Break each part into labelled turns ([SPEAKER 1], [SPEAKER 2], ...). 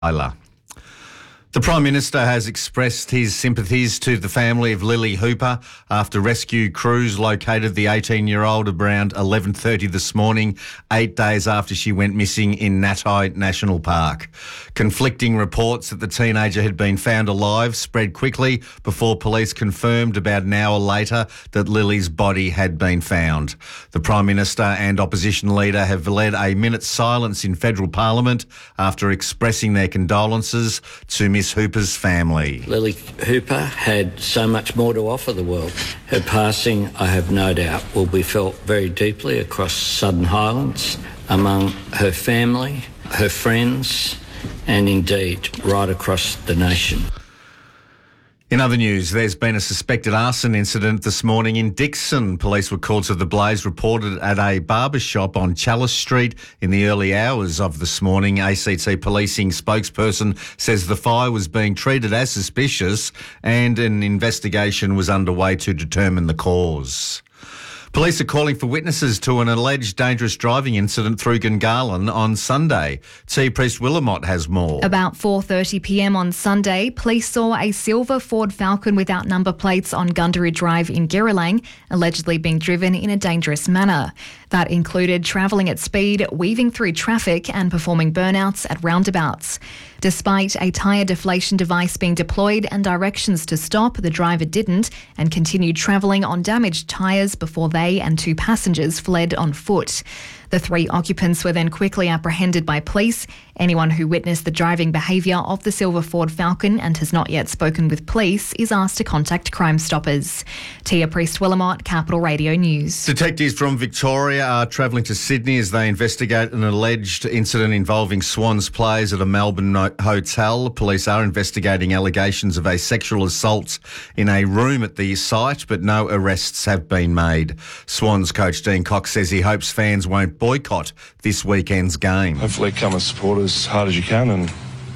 [SPEAKER 1] Isla. The Prime Minister has expressed his sympathies to the family of Lily Hooper after rescue crews located the 18-year-old around 11:30 this morning, 8 days after she went missing in Natai National Park. Conflicting reports that the teenager had been found alive spread quickly before police confirmed about an hour later that Lily's body had been found. The Prime Minister and opposition leader have led a minute's silence in federal parliament after expressing their condolences to Miss Hooper's family.
[SPEAKER 2] Lily Hooper had so much more to offer the world. Her passing, I have no doubt, will be felt very deeply across Southern Highlands, among her family, her friends, and indeed right across the nation.
[SPEAKER 1] In other news, there's been a suspected arson incident this morning in Dixon. Police were called to the blaze reported at a barber shop on Chalice Street in the early hours of this morning. ACT policing spokesperson says the fire was being treated as suspicious and an investigation was underway to determine the cause. Police are calling for witnesses to an alleged dangerous driving incident through Gungahlin on Sunday. T. Priest Willamott has more.
[SPEAKER 3] About 4:30pm on Sunday, police saw a silver Ford Falcon without number plates on Gundaroo Drive in Girralang, allegedly being driven in a dangerous manner. That included travelling at speed, weaving through traffic and performing burnouts at roundabouts. Despite a tyre deflation device being deployed and directions to stop, the driver didn't and continued travelling on damaged tyres before they and two passengers fled on foot. The three occupants were then quickly apprehended by police. Anyone who witnessed the driving behaviour of the silver Ford Falcon and has not yet spoken with police is asked to contact Crime Stoppers. Tia Priest-Willamott, Capital Radio News.
[SPEAKER 1] Detectives from Victoria are travelling to Sydney as they investigate an alleged incident involving Swans players at a Melbourne hotel. Police are investigating allegations of a sexual assault in a room at the site, but no arrests have been made. Swans coach Dean Cox says he hopes fans won't boycott this weekend's game.
[SPEAKER 4] Hopefully come and support as hard as you can and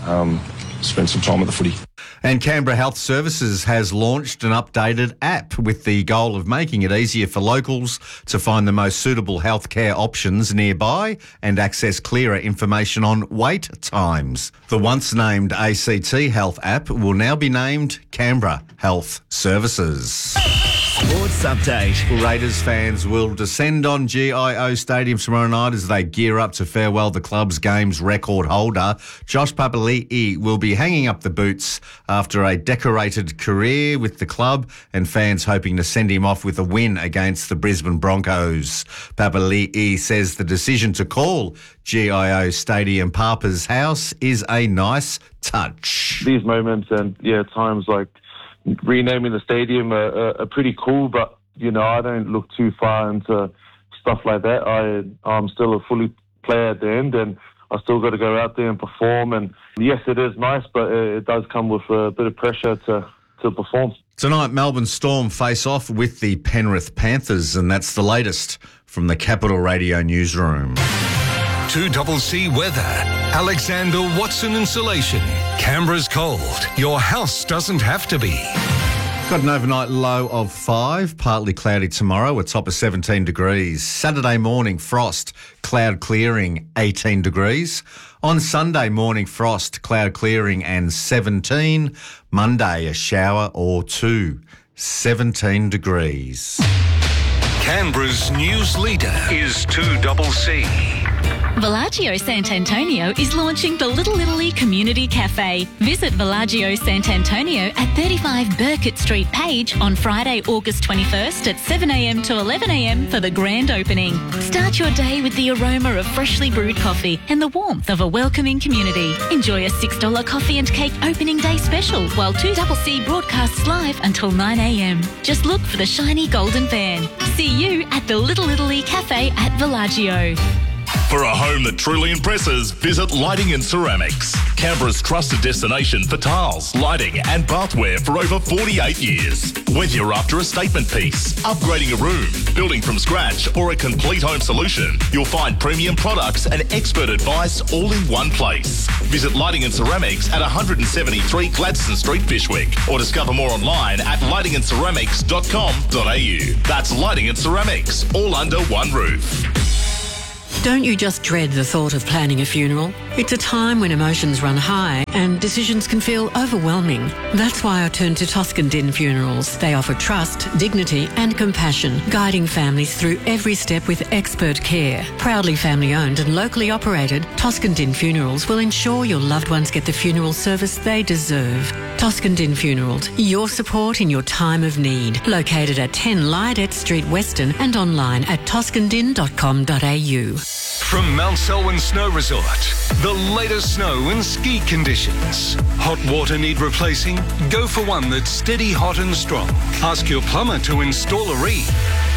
[SPEAKER 4] spend some time at the footy.
[SPEAKER 1] And Canberra Health Services has launched an updated app with the goal of making it easier for locals to find the most suitable healthcare options nearby and access clearer information on wait times. The once named ACT Health app will now be named Canberra Health Services.
[SPEAKER 5] Sports Update.
[SPEAKER 1] Raiders fans will descend on GIO Stadium tomorrow night as they gear up to farewell the club's games record holder. Josh Papali'i will be hanging up the boots after a decorated career with the club and fans hoping to send him off with a win against the Brisbane Broncos. Papali'i says the decision to call GIO Stadium Papa's House is a nice touch.
[SPEAKER 6] These moments and, times like renaming the stadium are pretty cool, but, I don't look too far into stuff like that. I'm still a fully player at the end and I still got to go out there and perform. And yes, it is nice, but it does come with a bit of pressure to perform.
[SPEAKER 1] Tonight, Melbourne Storm face off with the Penrith Panthers, and that's the latest from the Capital Radio newsroom.
[SPEAKER 7] 2CC weather. Alexander Watson Insulation. Canberra's cold. Your house doesn't have to be.
[SPEAKER 1] Got an overnight low of 5, partly cloudy tomorrow, a top of 17 degrees. Saturday morning, frost, cloud clearing, 18 degrees. On Sunday morning, frost, cloud clearing and 17. Monday, a shower or 2, 17 degrees.
[SPEAKER 7] Canberra's news leader is 2CC.
[SPEAKER 8] Villaggio Sant'Antonio is launching the Little Italy Community Cafe. Visit Villaggio Sant'Antonio at 35 Burkett Street, Page on Friday, August 21st at 7am to 11am for the grand opening. Start your day with the aroma of freshly brewed coffee and the warmth of a welcoming community. Enjoy a $6 coffee and cake opening day special while 2CC broadcasts live until 9am. Just look for the shiny golden van. See you at the Little Italy Cafe at Villaggio.
[SPEAKER 9] For a home that truly impresses, visit Lighting and Ceramics. Canberra's trusted destination for tiles, lighting and bathware for over 48 years. Whether you're after a statement piece, upgrading a room, building from scratch or a complete home solution, you'll find premium products and expert advice all in one place. Visit Lighting and Ceramics at 173 Gladstone Street, Fyshwick, or discover more online at lightingandceramics.com.au. That's Lighting and Ceramics, all under one roof.
[SPEAKER 10] Don't you just dread the thought of planning a funeral? It's a time when emotions run high and decisions can feel overwhelming. That's why I turned to Toscan Din Funerals. They offer trust, dignity and compassion, guiding families through every step with expert care. Proudly family-owned and locally operated, Toscan Din Funerals will ensure your loved ones get the funeral service they deserve. Toscan Din Funerals, your support in your time of need. Located at 10 Lydet Street, Weston, and online at toscandin.com.au.
[SPEAKER 7] From Mount Selwyn Snow Resort, the latest snow and ski conditions. Hot water need replacing? Go for one that's steady, hot and strong. Ask your plumber to install a reed.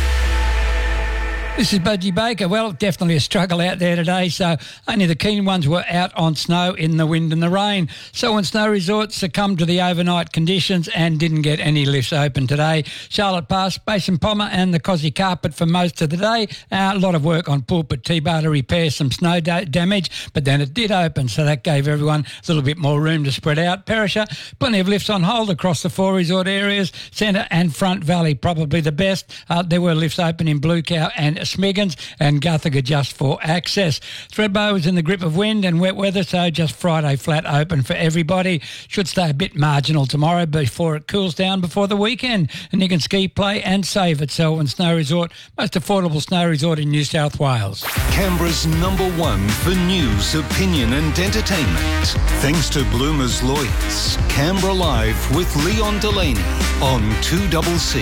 [SPEAKER 11] This is Budgie Baker. Well, definitely a struggle out there today, so only the keen ones were out on snow in the wind and the rain. Selwyn Snow Resort succumbed to the overnight conditions and didn't get any lifts open today. Charlotte Pass, Basin Pommer and the Cosy Carpet for most of the day. A lot of work on Pulpit T-Bar to repair some snow damage, but then it did open, so that gave everyone a little bit more room to spread out. Perisher, plenty of lifts on hold across the 4 resort areas. Centre and Front Valley, probably the best. There were lifts open in Blue Cow and Smiggins, and Guthiga just for access. Thredbo was in the grip of wind and wet weather, so just Friday flat open for everybody. Should stay a bit marginal tomorrow before it cools down before the weekend. And you can ski, play and save at Selwyn Snow Resort, most affordable snow resort in New South Wales.
[SPEAKER 7] Canberra's #1 for news, opinion and entertainment. Thanks to Bloomers Lawyers. Canberra Live with Leon Delaney on 2CC.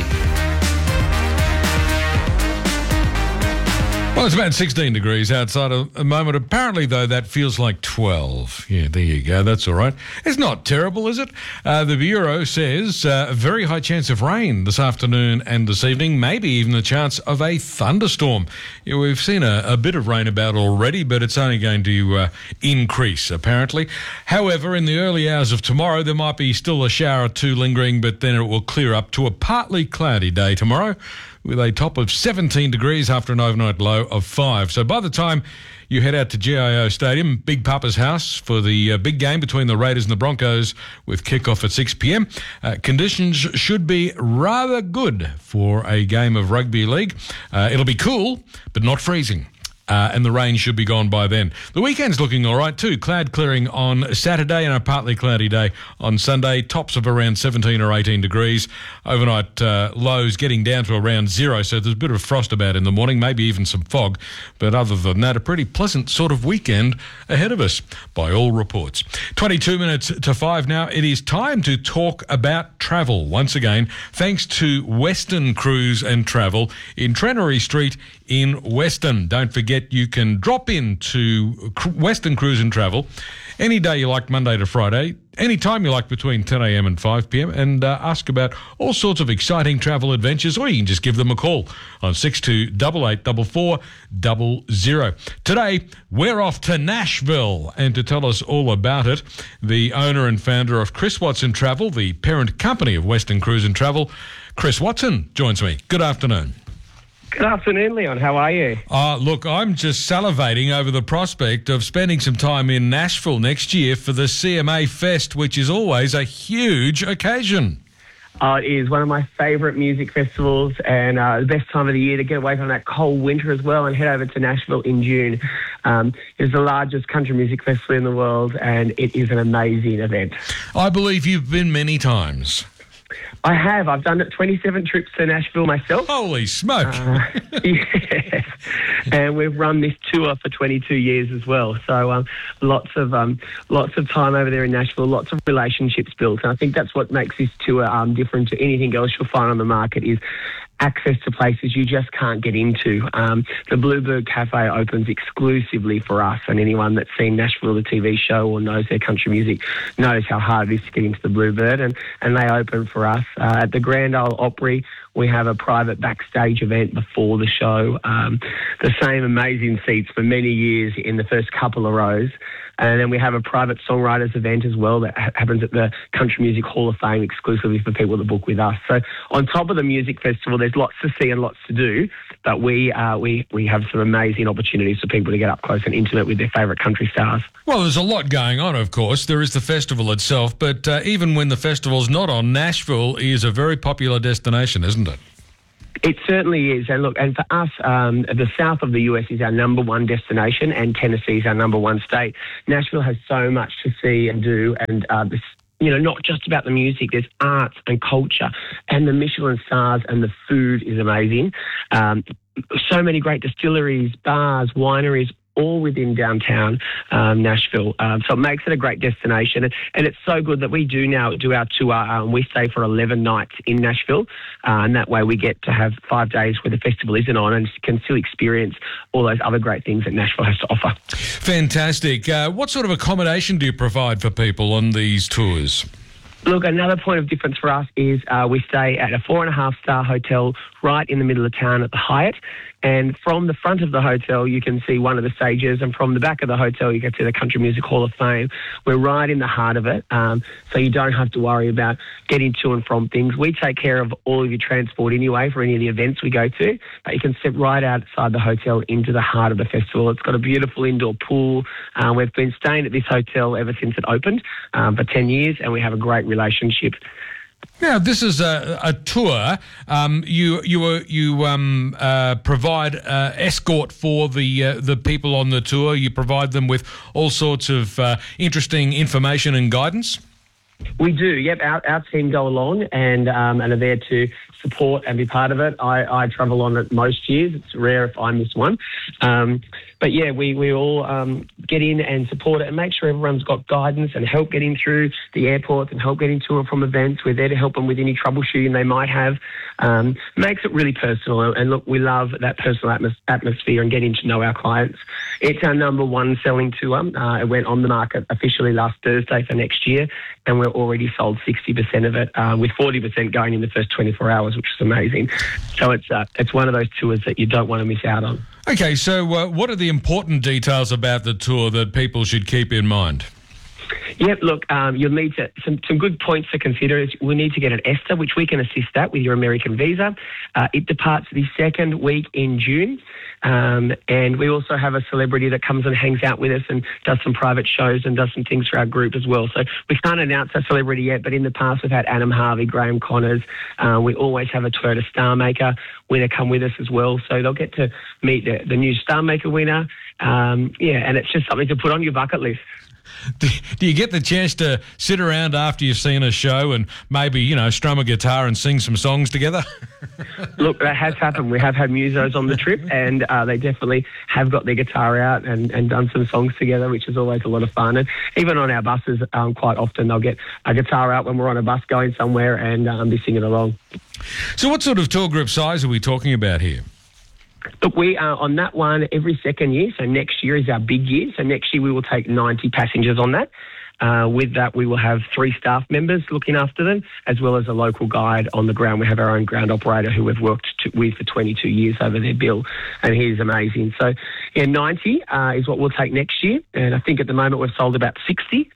[SPEAKER 12] Well, it's about 16 degrees outside at the moment. Apparently, though, that feels like 12. Yeah, there you go. That's all right. It's not terrible, is it? The Bureau says a very high chance of rain this afternoon and this evening, maybe even a chance of a thunderstorm. Yeah, we've seen a bit of rain about already, but it's only going to increase, apparently. However, in the early hours of tomorrow, there might be still a shower or two lingering, but then it will clear up to a partly cloudy day tomorrow, with a top of 17 degrees after an overnight low of 5. So by the time you head out to GIO Stadium, Big Papa's house, for the big game between the Raiders and the Broncos with kickoff at 6 p.m, conditions should be rather good for a game of rugby league. It'll be cool, but not freezing. And the rain should be gone by then. The weekend's looking all right too. Cloud clearing on Saturday and a partly cloudy day on Sunday. Tops of around 17 or 18 degrees. Overnight lows getting down to around 0, so there's a bit of frost about in the morning, maybe even some fog. But other than that, a pretty pleasant sort of weekend ahead of us, by all reports. 22 minutes to 5 now. It is time to talk about travel once again, thanks to Western Cruise and Travel in Trenery Street in Weston. Don't forget, you can drop into Western Cruise and Travel any day you like, Monday to Friday, any time you like between 10 a.m. and 5 p.m, and ask about all sorts of exciting travel adventures, or you can just give them a call on 62884400. Today, we're off to Nashville, and to tell us all about it, the owner and founder of Chris Watson Travel, the parent company of Western Cruise and Travel, Chris Watson, joins me. Good afternoon.
[SPEAKER 13] Good afternoon, Leon. How are you?
[SPEAKER 12] Look, I'm just salivating over the prospect of spending some time in Nashville next year for the CMA Fest, which is always a huge occasion.
[SPEAKER 13] It is one of my favourite music festivals, and the best time of the year to get away from that cold winter as well and head over to Nashville in June. It's the largest country music festival in the world, and it is an amazing event.
[SPEAKER 12] I believe you've been many times.
[SPEAKER 13] I have. I've done 27 trips to Nashville myself.
[SPEAKER 12] Holy smoke!
[SPEAKER 13] Yes. And we've run this tour for 22 years as well. So lots of time over there in Nashville, lots of relationships built. And I think that's what makes this tour different to anything else you'll find on the market, is access to places you just can't get into. The Bluebird Cafe opens exclusively for us, and anyone that's seen Nashville, the TV show, or knows their country music knows how hard it is to get into the Bluebird, and they open for us. At the Grand Ole Opry, we have a private backstage event before the show. The same amazing seats for many years in the first couple of rows. And then we have a private songwriters event as well that happens at the Country Music Hall of Fame exclusively for people that book with us. So on top of the music festival, there's lots to see and lots to do, but we have some amazing opportunities for people to get up close and intimate with their favourite country stars.
[SPEAKER 12] Well, there's a lot going on, of course. There is the festival itself, but even when the festival's not on, Nashville is a very popular destination, isn't it?
[SPEAKER 13] It certainly is. And look, and for us, the south of the US is our number one destination, and Tennessee is our number one state. Nashville has so much to see and do, and not just about the music. There's arts and culture, and the Michelin stars, and the food is amazing. So many great distilleries, bars, wineries, all within downtown Nashville. So it makes it a great destination. And it's so good that we do now do our tour. We stay for 11 nights in Nashville. And that way we get to have 5 days where the festival isn't on and can still experience all those other great things that Nashville has to offer.
[SPEAKER 12] Fantastic. What sort of accommodation do you provide for people on these tours?
[SPEAKER 13] Look, another point of difference for us is we stay at a 4.5-star hotel right in the middle of town at the Hyatt. And from the front of the hotel, you can see one of the stages. And from the back of the hotel, you get to the Country Music Hall of Fame. We're right in the heart of it. So you don't have to worry about getting to and from things. We take care of all of your transport anyway for any of the events we go to. But you can step right outside the hotel into the heart of the festival. It's got a beautiful indoor pool. We've been staying at this hotel ever since it opened for 10 years, and we have a great relationship.
[SPEAKER 12] Now, this is a tour. You provide escort for the people on the tour. You provide them with all sorts of interesting information and guidance.
[SPEAKER 13] We do, yep. Our team go along and are there to support and be part of it. I travel on it most years. It's rare if I miss one. But yeah, we all get in and support it and make sure everyone's got guidance and help getting through the airports and help getting to and from events. We're there to help them with any troubleshooting they might have. Makes it really personal. And look, we love that personal atmosphere and getting to know our clients. It's our number one selling tour. It went on the market officially last Thursday for next year, and we're already sold 60% of it, with 40% going in the first 24 hours, which is amazing. So it's one of those tours that you don't want to miss out on.
[SPEAKER 12] Okay, so what are the important details about the tour that people should keep in mind?
[SPEAKER 13] Yep, look, you'll need to, some good points to consider is we need to get an ESTA, which we can assist that with your American visa. It departs the second week in June. And we also have a celebrity that comes and hangs out with us and does some private shows and does some things for our group as well. So we can't announce that celebrity yet, but in the past we've had Adam Harvey, Graham Connors. We always have a Toyota Star Maker winner come with us as well. So they'll get to meet the new Star Maker winner. And it's just something to put on your bucket list.
[SPEAKER 12] Do you get the chance to sit around after you've seen a show and maybe, strum a guitar and sing some songs together?
[SPEAKER 13] Look, that has happened. We have had musos on the trip, and they definitely have got their guitar out and done some songs together, which is always a lot of fun. And even on our buses, quite often they'll get a guitar out when we're on a bus going somewhere and be singing along.
[SPEAKER 12] So what sort of tour group size are we talking about here?
[SPEAKER 13] Look, we are on that one every second year. So next year is our big year. So next year we will take 90 passengers on that. With that, we will have 3 staff members looking after them, as well as a local guide on the ground. We have our own ground operator who we've worked with for 22 years over there, Bill, and he's amazing. So, 90 is what we'll take next year. And I think at the moment we've sold about 60.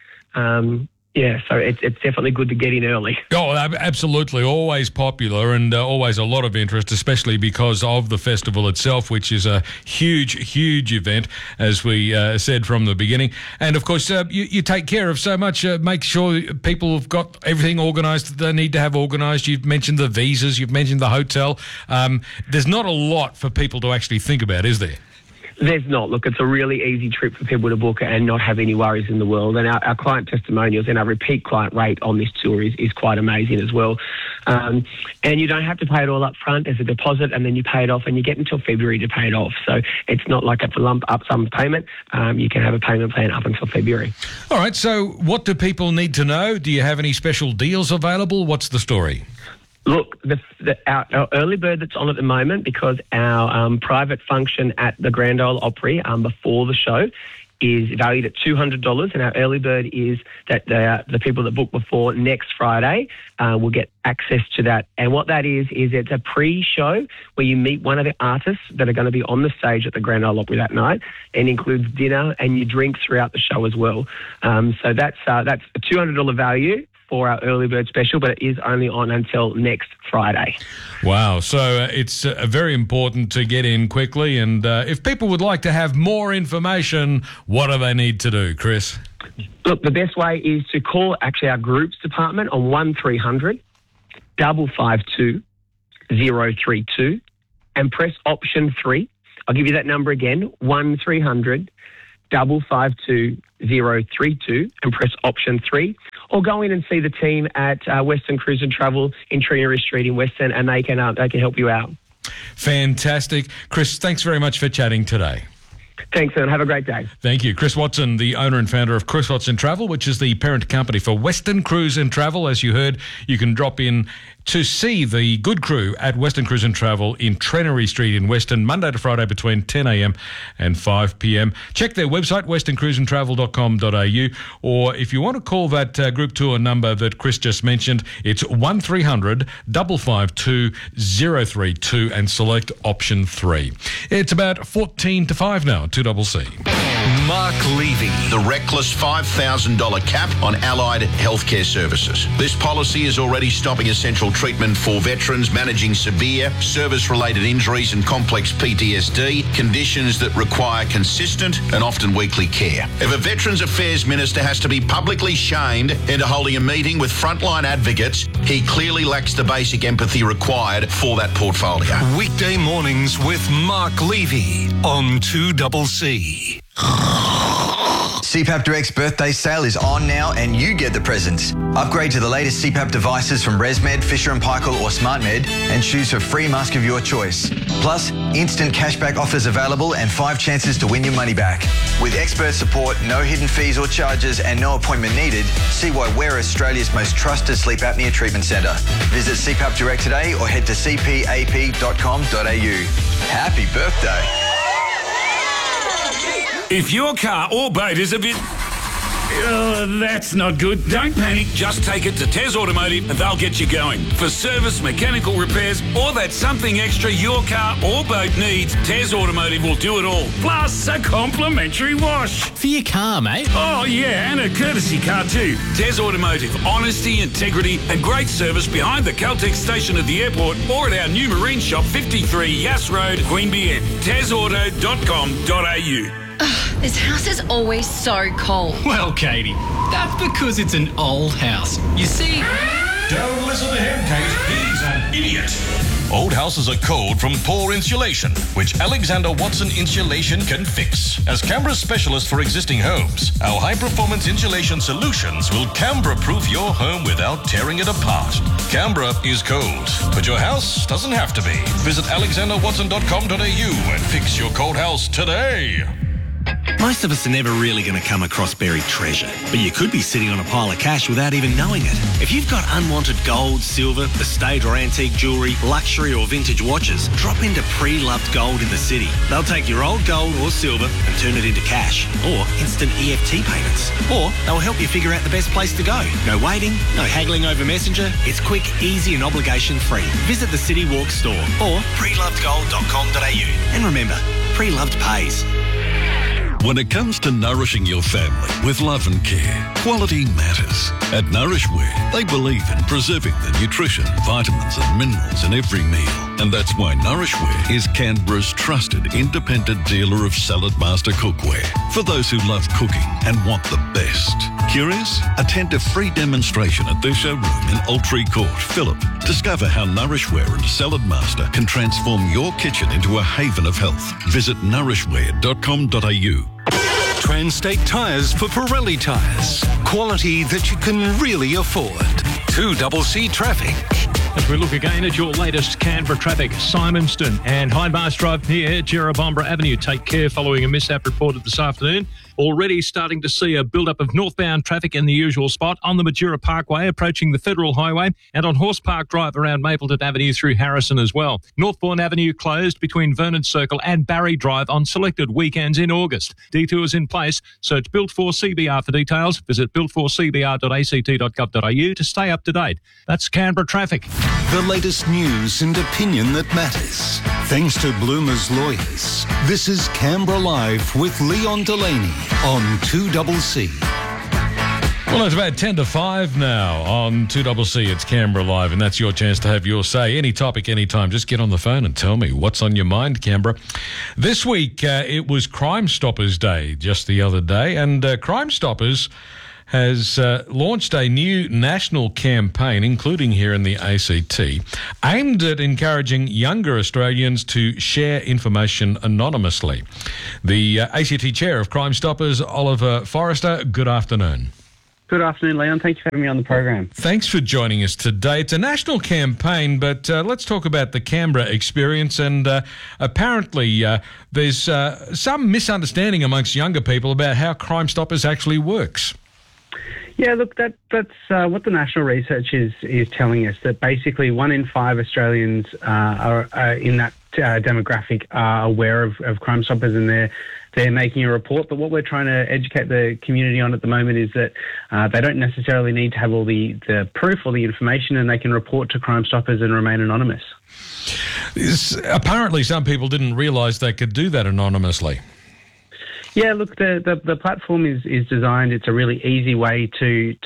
[SPEAKER 13] So it's definitely good to get in early.
[SPEAKER 12] Oh, absolutely. Always popular and always a lot of interest, especially because of the festival itself, which is a huge, huge event, as we said from the beginning. And, of course, you take care of so much. Make sure people have got everything organised that they need to have organised. You've mentioned the visas. You've mentioned the hotel. There's not a lot for people to actually think about, is there?
[SPEAKER 13] There's not. Look, it's a really easy trip for people to book and not have any worries in the world. And our client testimonials and our repeat client rate on this tour is quite amazing as well. And you don't have to pay it all up front as a deposit, and then you pay it off, and you get until February to pay it off. So it's not like a lump sum payment. You can have a payment plan up until February.
[SPEAKER 12] All right. So what do people need to know? Do you have any special deals available? What's the story?
[SPEAKER 13] Look, our early bird that's on at the moment, because our private function at the Grand Ole Opry before the show is valued at $200, and our early bird is that the people that book before next Friday will get access to that. And what that is it's a pre-show where you meet one of the artists that are going to be on the stage at the Grand Ole Opry that night, and includes dinner and you drink throughout the show as well. So that's a $200 value for our early bird special, but it is only on until next Friday.
[SPEAKER 12] Wow. So it's very important to get in quickly. And if people would like to have more information, what do they need to do, Chris?
[SPEAKER 13] Look, the best way is to call actually our groups department on 1300 552 032 and press option 3. I'll give you that number again, 1300 552 032 and press option 3. Or go in and see the team at Western Cruise and Travel in Trina Street in Western, and they can help you out.
[SPEAKER 12] Fantastic. Chris, thanks very much for chatting today.
[SPEAKER 13] Thanks, and have a great day.
[SPEAKER 12] Thank you. Chris Watson, the owner and founder of Chris Watson Travel, which is the parent company for Western Cruise and Travel. As you heard, you can drop in to see the good crew at Western Cruise and Travel in Trenery Street in Western, Monday to Friday between 10 a.m. and 5 p.m. Check their website, westerncruiseandtravel.com.au, or if you want to call that group tour number that Chris just mentioned, it's 1300 552 032 and select option 3. It's about 14 to 5 now, 2CC.
[SPEAKER 14] Mark Levy. The reckless $5,000 cap on allied healthcare services. This policy is already stopping essential treatment for veterans managing severe service-related injuries and complex PTSD, conditions that require consistent and often weekly care. If a Veterans Affairs Minister has to be publicly shamed into holding a meeting with frontline advocates, he clearly lacks the basic empathy required for that portfolio.
[SPEAKER 7] Weekday mornings with Mark Levy on 2CC.
[SPEAKER 15] CPAP Direct's birthday sale is on now and you get the presents. Upgrade to the latest CPAP devices from ResMed, Fisher & Paykel or SmartMed and choose for free mask of your choice. Plus, instant cashback offers available and 5 chances to win your money back. With expert support, no hidden fees or charges and no appointment needed, see why we're Australia's most trusted sleep apnea treatment centre. Visit CPAP Direct today or head to cpap.com.au. Happy birthday.
[SPEAKER 16] If your car or boat is a bit... that's not good. Don't panic. Just take it to Tez Automotive and they'll get you going. For service, mechanical repairs, or that something extra your car or boat needs, Tez Automotive will do it all. Plus a complimentary wash.
[SPEAKER 17] For your car, mate.
[SPEAKER 16] Oh, yeah, and a courtesy car too. Tez Automotive. Honesty, integrity and great service behind the Caltex station at the airport or at our new marine shop, 53 Yass Road, Queanbeyan. TezAuto.com.au.
[SPEAKER 18] This house is always so cold.
[SPEAKER 17] Well, Katie, that's because it's an old house. You see...
[SPEAKER 9] Don't listen to him, Kate. He's an idiot. Old houses are cold from poor insulation, which Alexander Watson Insulation can fix. As Canberra's specialist for existing homes, our high-performance insulation solutions will Canberra-proof your home without tearing it apart. Canberra is cold, but your house doesn't have to be. Visit alexanderwatson.com.au and fix your cold house today.
[SPEAKER 19] Most of us are never really going to come across buried treasure, but you could be sitting on a pile of cash without even knowing it. If you've got unwanted gold, silver, estate or antique jewellery, luxury or vintage watches, drop into Pre-Loved Gold in the city. They'll take your old gold or silver and turn it into cash, or instant EFT payments. Or they'll help you figure out the best place to go. No waiting, no haggling over Messenger. It's quick, easy and obligation-free. Visit the City Walk store or prelovedgold.com.au. And remember, Pre-Loved pays.
[SPEAKER 20] When it comes to nourishing your family with love and care, quality matters. At Nourishwear, they believe in preserving the nutrition, vitamins and minerals in every meal. And that's why Nourishwear is Canberra's trusted independent dealer of Salad Master cookware for those who love cooking and want the best. Curious? Attend a free demonstration at their showroom in Altree Court, Phillip. Discover how Nourishwear and Salad Master can transform your kitchen into a haven of health. Visit nourishwear.com.au.
[SPEAKER 7] Transtate tyres for Pirelli tyres. Quality that you can really afford. 2CC Traffic.
[SPEAKER 21] As we look again at your latest Canberra traffic, Simonston and Hindmarsh Drive near Jerrabomberra Avenue. Take care following a mishap reported this afternoon. Already starting to see a build-up of northbound traffic in the usual spot on the Majura Parkway approaching the Federal Highway and on Horse Park Drive around Mapleton Avenue through Harrison as well. Northbourne Avenue closed between Vernon Circle and Barry Drive on selected weekends in August. Detours in place. Search Built for CBR for details. Visit built4cbr.act.gov.au to stay up to date. That's Canberra traffic.
[SPEAKER 7] The latest news and opinion that matters. Thanks to Bloomer's lawyers. This is Canberra Live with Leon Delaney on 2CC.
[SPEAKER 12] Well, it's about 10 to 5 now on 2CC. It's Canberra Live, and that's your chance to have your say. Any topic, anytime. Just get on the phone and tell me what's on your mind, Canberra. This week, it was Crime Stoppers Day just the other day, and Crime Stoppers has launched a new national campaign, including here in the ACT, aimed at encouraging younger Australians to share information anonymously. The ACT Chair of Crime Stoppers, Oliver Forrester, good afternoon.
[SPEAKER 2] Good afternoon, Leon. Thank you for having me on the program.
[SPEAKER 12] Thanks for joining us today. It's a national campaign, but let's talk about the Canberra experience. And apparently there's some misunderstanding amongst younger people about how Crime Stoppers actually works.
[SPEAKER 2] Yeah, look, that's what the national research is telling us, that basically 1 in 5 Australians are in that demographic are aware of Crime Stoppers, and they're making a report. But what we're trying to educate the community on at the moment is that they don't necessarily need to have all the proof or the information, and they can report to Crime Stoppers and remain anonymous.
[SPEAKER 12] Apparently some people didn't realise they could do that anonymously.
[SPEAKER 2] Yeah, look, the platform is designed. It's a really easy way for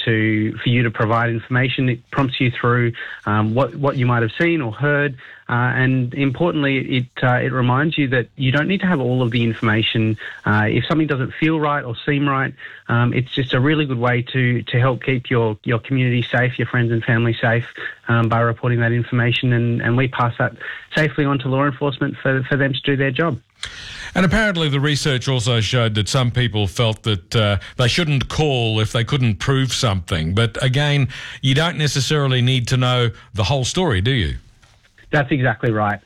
[SPEAKER 2] you to provide information. It prompts you through what you might have seen or heard, and importantly, it reminds you that you don't need to have all of the information. If something doesn't feel right or seem right, it's just a really good way to help keep your community safe, your friends and family safe, by reporting that information, and we pass that safely on to law enforcement for them to do their job.
[SPEAKER 12] And apparently the research also showed that some people felt that they shouldn't call if they couldn't prove something. But again, you don't necessarily need to know the whole story, do you?
[SPEAKER 2] That's exactly right.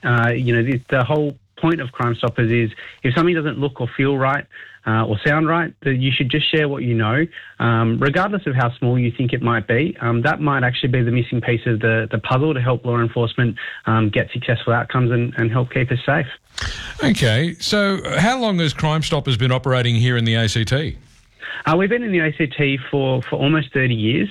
[SPEAKER 2] The whole point of Crime Stoppers is if something doesn't look or feel right or sound right, that you should just share what you know, regardless of how small you think it might be. That might actually be the missing piece of the puzzle to help law enforcement get successful outcomes and help keep us safe.
[SPEAKER 12] Okay, so how long has Crime Stoppers been operating here in the ACT?
[SPEAKER 2] We've been in the ACT for almost 30 years,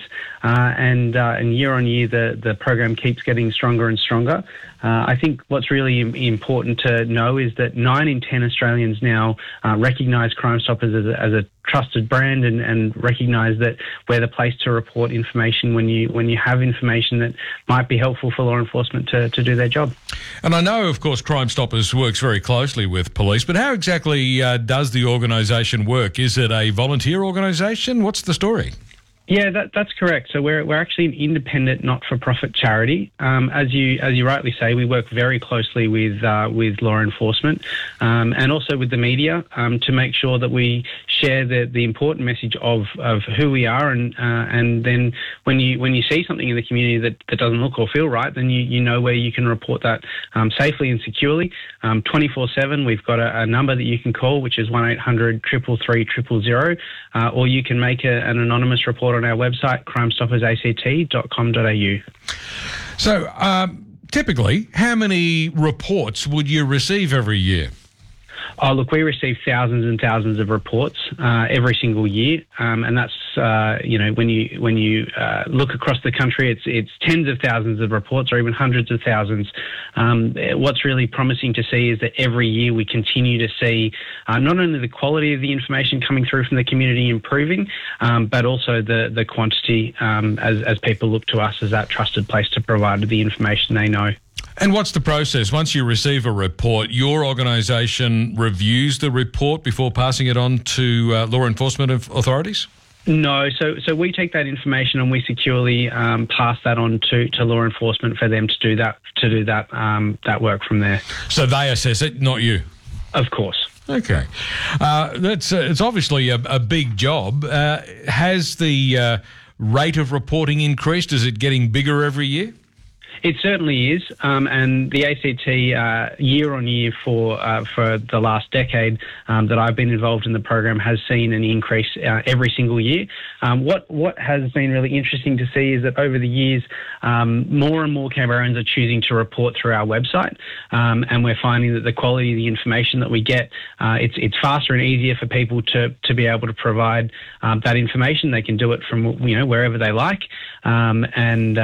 [SPEAKER 2] and year on year the program keeps getting stronger and stronger. I think what's really important to know is that 9 in 10 Australians now recognise Crime Stoppers as a trusted brand and recognise that we're the place to report information when you have information that might be helpful for law enforcement to do their job.
[SPEAKER 12] And I know, of course, Crime Stoppers works very closely with police, but how exactly does the organisation work? Is it a volunteer organisation? What's the story?
[SPEAKER 2] Yeah, that's correct. So we're actually an independent, not-for-profit charity. As you rightly say, we work very closely with law enforcement and also with the media to make sure that we share the important message of who we are, and then when you see something in the community that doesn't look or feel right, then you know where you can report that safely and securely. 24/7, we've got a number that you can call, which is 1-800 333 000, or you can make an anonymous report on our website, crimestoppersact.com.au.
[SPEAKER 12] So, typically, how many reports would you receive every year?
[SPEAKER 2] Oh, look, we receive thousands and thousands of reports every single year, and that's when you look across the country, it's tens of thousands of reports, or even hundreds of thousands. What's really promising to see is that every year we continue to see not only the quality of the information coming through from the community improving, but also the quantity as people look to us as that trusted place to provide the information they know.
[SPEAKER 12] And what's the process? Once you receive a report, your organisation reviews the report before passing it on to law enforcement authorities?
[SPEAKER 2] No, so we take that information and we securely pass that on to law enforcement for them to do that work from there.
[SPEAKER 12] So they assess it, not you?
[SPEAKER 2] Of course.
[SPEAKER 12] Okay. It's obviously a big job. Has the rate of reporting increased? Is it getting bigger every year?
[SPEAKER 2] It certainly is, and the ACT year on year for the last decade that I've been involved in the program has seen an increase every single year. What has been really interesting to see is that over the years, more and more Canberrans are choosing to report through our website, and we're finding that the quality of the information that we get, it's faster and easier for people to be able to provide that information. They can do it from wherever they like, and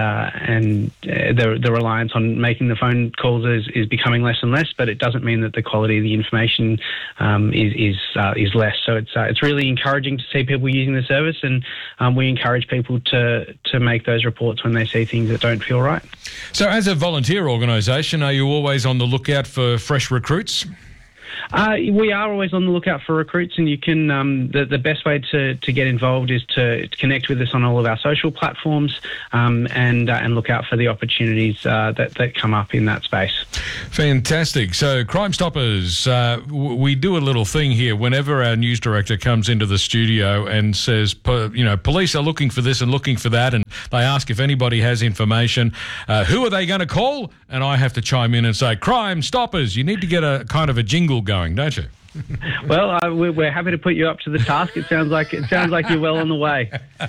[SPEAKER 2] the reliance on making the phone calls is becoming less and less, but it doesn't mean that the quality of the information is less. So it's really encouraging to see people using the service, and we encourage people to make those reports when they see things that don't feel right.
[SPEAKER 12] So as a volunteer organisation, are you always on the lookout for fresh recruits?
[SPEAKER 2] We are always on the lookout for recruits, and you can. The best way to get involved is to connect with us on all of our social platforms, and look out for the opportunities that come up in that space.
[SPEAKER 12] Fantastic. So, Crime Stoppers, we do a little thing here whenever our news director comes into the studio and says, police are looking for this and looking for that, and they ask if anybody has information. Who are they going to call? And I have to chime in and say, Crime Stoppers. You need to get a kind of a jingle going, don't you?
[SPEAKER 2] Well, we're happy to put you up to the task. It sounds like you're well on the way.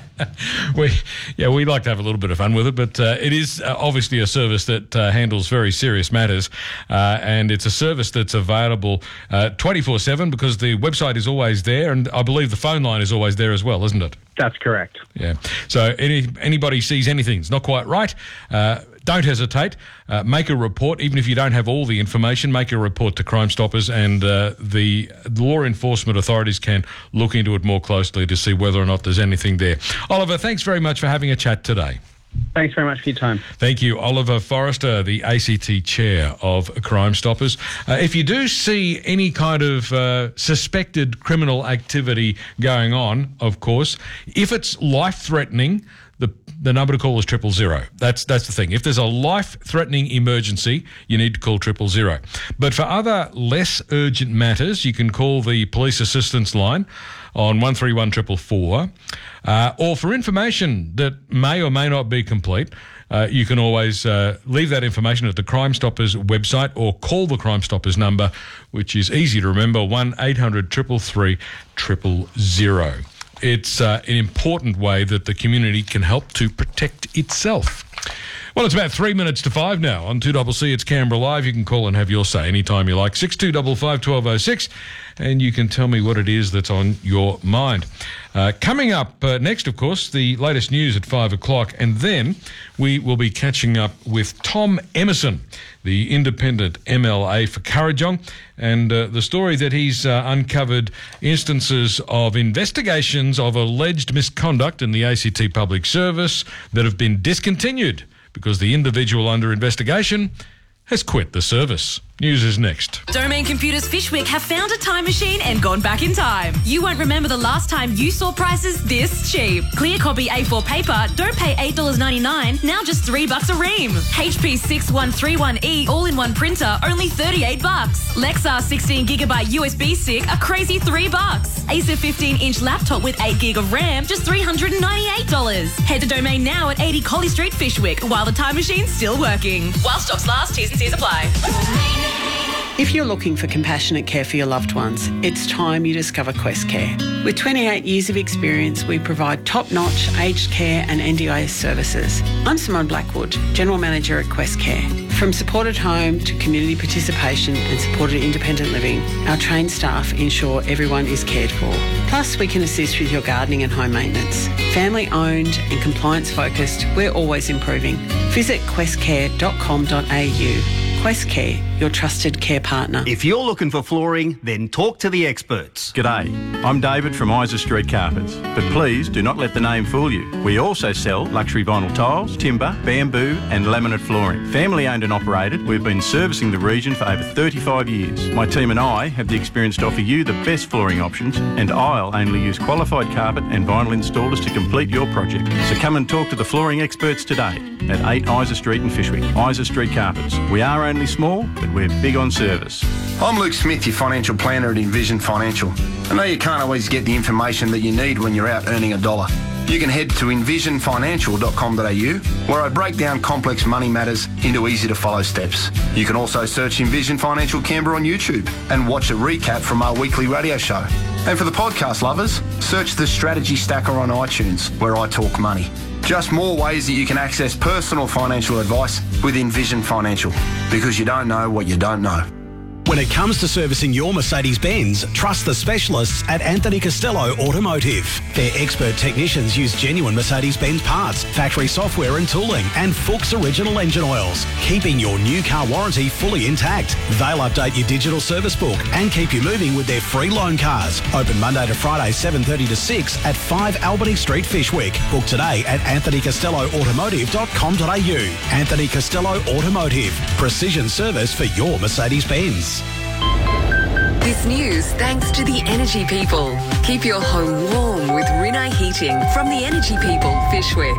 [SPEAKER 12] We like to have a little bit of fun with it, but it is obviously a service that handles very serious matters, and it's a service that's available 24/7 because the website is always there, and I believe the phone line is always there as well, isn't it?
[SPEAKER 2] That's correct.
[SPEAKER 12] Yeah. So anybody sees anything that's not quite right, don't hesitate. Make a report, even if you don't have all the information. Make a report to Crime Stoppers, and the law enforcement authorities can look into it more closely to see whether or not there's anything there. Oliver, thanks very much for having a chat today.
[SPEAKER 2] Thanks very much for your time.
[SPEAKER 12] Thank you, Oliver Forrester, the ACT Chair of Crime Stoppers. If you do see any kind of suspected criminal activity going on, of course, if it's life-threatening, the number to call is 000. That's the thing. If there's a life-threatening emergency, you need to call 000. But for other less urgent matters, you can call the police assistance line on 131 444. Or for information that may or may not be complete, you can always leave that information at the Crime Stoppers website or call the Crime Stoppers number, which is easy to remember, 1-800 333 000. It's an important way that the community can help to protect itself. Well, it's about 3 minutes to 5 now. On 2CC, it's Canberra Live. You can call and have your say anytime you like. 6255 1206, and you can tell me what it is that's on your mind. Coming up next, of course, the latest news at 5 o'clock, and then we will be catching up with Tom Emerson, the independent MLA for Kurrajong, and the story that he's uncovered instances of investigations of alleged misconduct in the ACT Public Service that have been discontinued because the individual under investigation has quit the service. News is next.
[SPEAKER 3] Domain Computers Fishwick have found a time machine and gone back in time. You won't remember the last time you saw prices this cheap. Clear copy A4 paper, don't pay $8.99, now just $3 a ream. HP 6131E all-in-one printer, only $38. Lexar 16GB USB stick, a crazy $3. Acer 15-inch laptop with 8GB of RAM, just $398. Head to Domain now at 80 Collie Street, Fishwick, while the time machine's still working. While stocks last, T's and C's apply.
[SPEAKER 22] If you're looking for compassionate care for your loved ones, it's time you discover Quest Care. With 28 years of experience, we provide top-notch aged care and NDIS services. I'm Simone Blackwood, General Manager at Quest Care. From supported home to community participation and supported independent living, our trained staff ensure everyone is cared for. Plus, we can assist with your gardening and home maintenance. Family-owned and compliance-focused, we're always improving. Visit questcare.com.au. Quest Care, your trusted care partner.
[SPEAKER 23] If you're looking for flooring, then talk to the experts.
[SPEAKER 24] G'day, I'm David from Isa Street Carpets, but please do not let the name fool you. We also sell luxury vinyl tiles, timber, bamboo and laminate flooring. Family owned and operated, we've been servicing the region for over 35 years. My team and I have the experience to offer you the best flooring options, and I'll only use qualified carpet and vinyl installers to complete your project. So come and talk to the flooring experts today at 8 Isa Street in Fishwick. Isa Street Carpets. We are only small, but we're big on service.
[SPEAKER 25] I'm Luke Smith, your financial planner at Envision Financial. I know you can't always get the information that you need when you're out earning a dollar. You can head to envisionfinancial.com.au, where I break down complex money matters into easy-to-follow steps. You can also search Envision Financial Canberra on YouTube and watch a recap from our weekly radio show. And for the podcast lovers, search the Strategy Stacker on iTunes, where I talk money. Just more ways that you can access personal financial advice with Envision Financial, because you don't know what you don't know.
[SPEAKER 26] When it comes to servicing your Mercedes-Benz, trust the specialists at Anthony Costello Automotive. Their expert technicians use genuine Mercedes-Benz parts, factory software and tooling, and Fuchs original engine oils, keeping your new car warranty fully intact. They'll update your digital service book and keep you moving with their free loan cars. Open Monday to Friday, 7:30 to 6 at 5 Albany Street, Fishwick. Book today at anthonycostelloautomotive.com.au. Anthony Costello Automotive. Precision service for your Mercedes-Benz.
[SPEAKER 1] This news thanks to the Energy People. Keep your home warm with Rinnai Heating from the Energy People, Fishwick.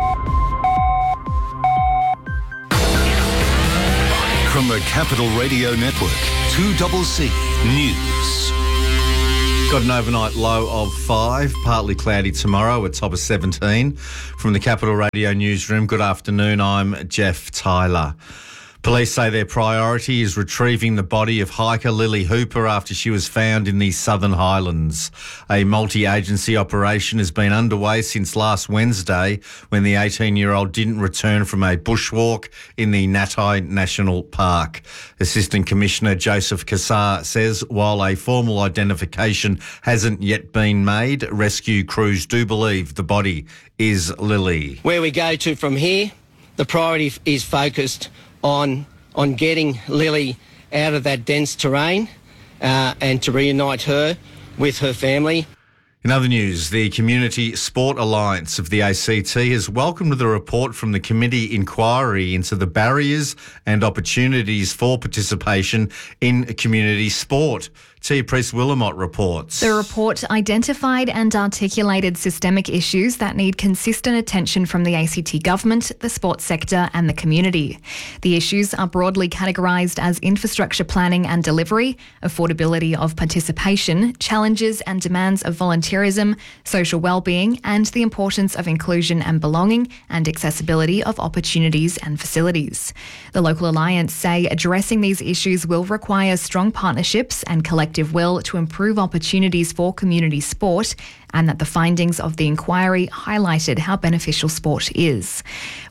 [SPEAKER 7] From the Capital Radio Network, 2CC News.
[SPEAKER 4] Got an overnight low of 5, partly cloudy tomorrow, a top of 17. From the Capital Radio Newsroom, good afternoon, I'm Jeff Tyler. Police say their priority is retrieving the body of hiker Lily Hooper after she was found in the Southern Highlands. A multi-agency operation has been underway since last Wednesday when the 18-year-old didn't return from a bushwalk in the Natai National Park. Assistant Commissioner Joseph Kassar says while a formal identification hasn't yet been made, rescue crews do believe the body is Lily.
[SPEAKER 5] Where we go to from here, the priority is focused on getting Lily out of that dense terrain and to reunite her with her family.
[SPEAKER 4] In other news, the Community Sport Alliance of the ACT has welcomed the report from the committee inquiry into the barriers and opportunities for participation in community sport. Tia Priest-Willamott reports.
[SPEAKER 6] The report identified and articulated systemic issues that need consistent attention from the ACT government, the sports sector and the community. The issues are broadly categorised as infrastructure planning and delivery, affordability of participation, challenges and demands of volunteerism, social wellbeing and the importance of inclusion and belonging and accessibility of opportunities and facilities. The local alliance say addressing these issues will require strong partnerships and collective will to improve opportunities for community sport, and that the findings of the inquiry highlighted how beneficial sport is.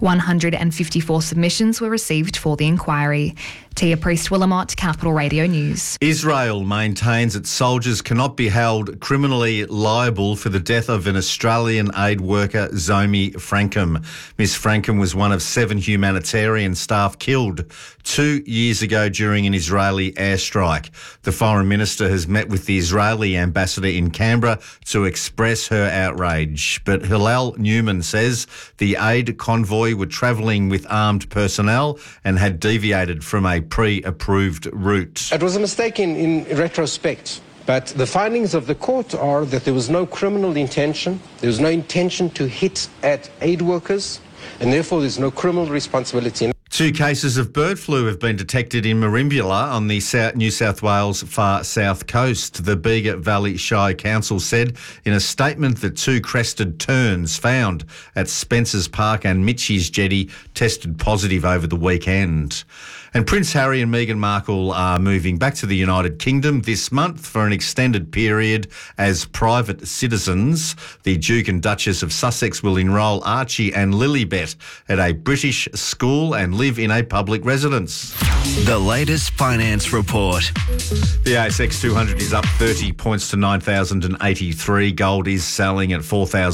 [SPEAKER 6] 154 submissions were received for the inquiry. Tia Priest-Willamott, Capital Radio News.
[SPEAKER 4] Israel maintains its soldiers cannot be held criminally liable for the death of an Australian aid worker, Zomi Frankham. Miss Frankham was one of 7 humanitarian staff killed 2 years ago during an Israeli airstrike. The Foreign Minister has met with the Israeli ambassador in Canberra to express her outrage. But Hillel Newman says the aid convoy were travelling with armed personnel and had deviated from a pre-approved route.
[SPEAKER 8] It was a mistake in retrospect, but the findings of the court are that there was no criminal intention, there was no intention to hit at aid workers, and therefore there's no criminal responsibility.
[SPEAKER 4] 2 cases of bird flu have been detected in Merimbula on the New South Wales far south coast. The Bega Valley Shire Council said in a statement that 2 crested terns found at Spencer's Park and Mitchie's Jetty tested positive over the weekend. And Prince Harry and Meghan Markle are moving back to the United Kingdom this month for an extended period as private citizens. The Duke and Duchess of Sussex will enrol Archie and Lilibet at a British school and live in a public residence.
[SPEAKER 10] The latest finance report.
[SPEAKER 4] The ASX 200 is up 30 points to 9,083. Gold is selling at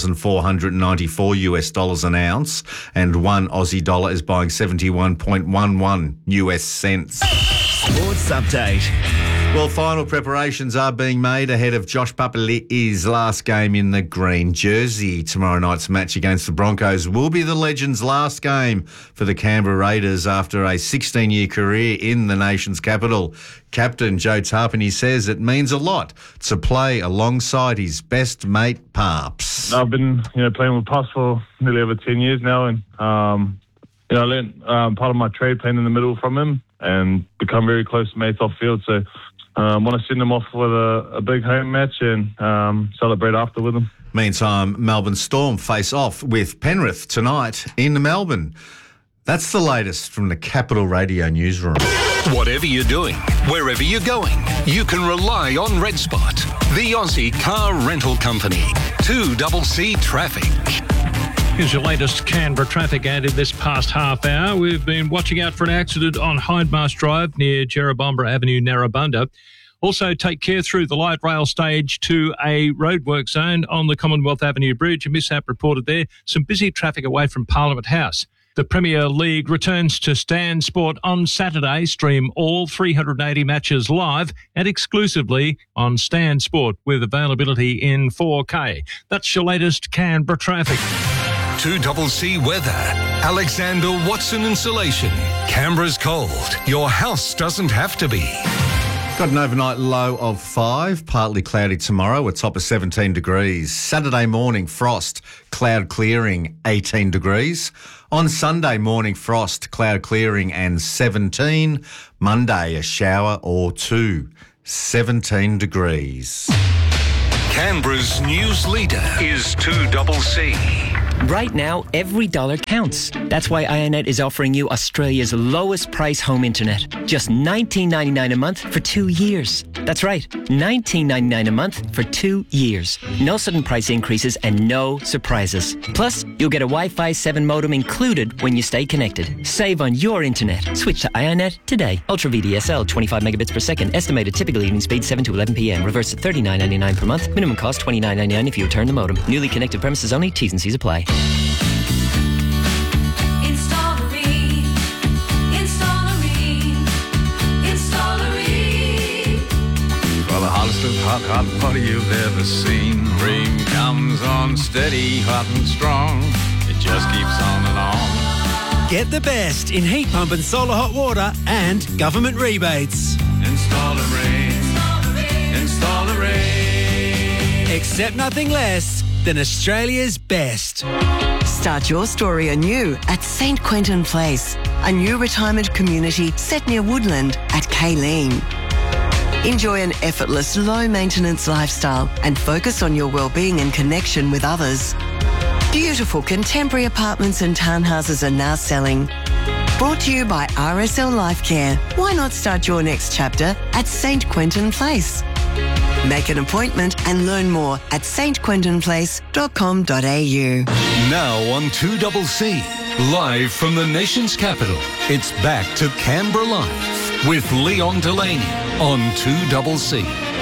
[SPEAKER 4] $4,494 an ounce, and 1 Aussie dollar is buying 71.11 US cents.
[SPEAKER 10] Sports update.
[SPEAKER 4] Well, final preparations are being made ahead of Josh Papali'i's last game in the green jersey. Tomorrow night's match against the Broncos will be the legend's last game for the Canberra Raiders after a 16-year career in the nation's capital. Captain Joe Tarpany says it means a lot to play alongside his best mate, Parps.
[SPEAKER 27] I've been playing with Parps for nearly over 10 years now, and I learned part of my trade playing in the middle from him and become very close mates off field. So I want to send him off with a big home match and celebrate after with him.
[SPEAKER 4] Meantime, Melbourne Storm face off with Penrith tonight in Melbourne. That's the latest from the Capital Radio Newsroom.
[SPEAKER 7] Whatever you're doing, wherever you're going, you can rely on Red Spot, the Aussie car rental company. 2CC Traffic.
[SPEAKER 21] Here's your latest Canberra traffic ad in this past half hour. We've been watching out for an accident on Hindmarsh Drive near Jerrabomberra Avenue, Narrabundah. Also, take care through the light rail stage to a roadwork zone on the Commonwealth Avenue Bridge. A mishap reported there. Some busy traffic away from Parliament House. The Premier League returns to Stan Sport on Saturday. Stream all 380 matches live and exclusively on Stan Sport with availability in 4K. That's your latest Canberra traffic.
[SPEAKER 7] 2CC Weather. Alexander Watson Insulation. Canberra's cold. Your house doesn't have to be.
[SPEAKER 4] Got an overnight low of 5, partly cloudy tomorrow, a top of 17 degrees. Saturday morning, frost, cloud clearing, 18 degrees. On Sunday morning, frost, cloud clearing and 17. Monday, a shower or 2, 17 degrees.
[SPEAKER 7] Canberra's news leader is 2CC.
[SPEAKER 11] Right now, every dollar counts. That's why IONET is offering you Australia's lowest price home internet. Just $19.99 a month for 2 years. That's right, $19.99 a month for 2 years. No sudden price increases and no surprises. Plus, you'll get a Wi-Fi 7 modem included when you stay connected. Save on your internet. Switch to IONET today. Ultra VDSL, 25 megabits per second. Estimated typical evening speed 7 to 11 p.m. Reverse at $39.99 per month. Minimum cost $29.99 if you return the modem. Newly connected premises only. T's and C's apply.
[SPEAKER 13] Well, the hottest of hot water you've ever seen. Ream comes on steady, hot and strong. It just keeps on and on.
[SPEAKER 14] Get the best in heat pump and solar hot water and government rebates.
[SPEAKER 13] Install a Ream. Install a Ream.
[SPEAKER 14] Accept nothing less than Australia's best.
[SPEAKER 15] Start your story anew at St Quentin Place, a new retirement community set near Woodland at Kayleen. Enjoy an effortless, low-maintenance lifestyle and focus on your well-being and connection with others. Beautiful contemporary apartments and townhouses are now selling. Brought to you by RSL Life Care. Why not start your next chapter at St Quentin Place? Make an appointment and learn more at stquentinplace.com.au.
[SPEAKER 7] Now on 2CC, live from the nation's capital, it's back to Canberra Live with Leon Delaney on 2CC.